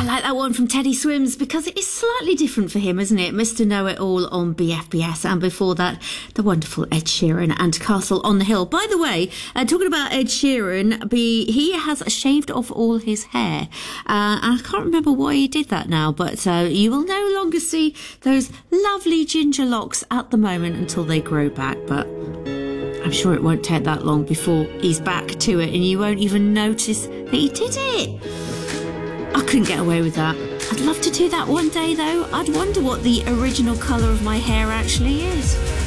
like that one from Teddy Swims because it is slightly different for him, isn't it? Mr. Know-It-All on BFBS, and before that, the wonderful Ed Sheeran and Castle on the Hill. By the way, talking about Ed Sheeran, he has shaved off all his hair. I can't remember why he did that now, but you will no longer see those lovely ginger locks at the moment until they grow back, but I'm sure it won't take that long before he's back to it and you won't even notice that he did it. I couldn't get away with that. I'd love to do that one day though. I'd wonder what the original colour of my hair actually is.